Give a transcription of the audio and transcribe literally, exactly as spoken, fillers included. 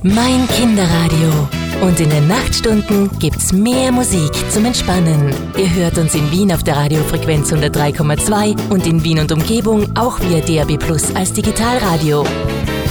Mein Kinderradio. Und in den Nachtstunden gibt's mehr Musik zum Entspannen. Ihr hört uns in Wien auf der Radiofrequenz hundertdrei Komma zwei und in Wien und Umgebung auch via D A B Plus als Digitalradio.